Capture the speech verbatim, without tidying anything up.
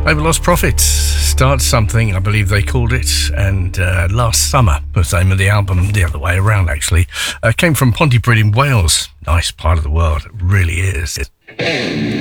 They were Lost Prophets. Start Something, I believe they called it. And uh, Last Summer was the name of the album, the other way around, actually. Uh, came from Pontypridd in Wales. Nice part of the world. It really is.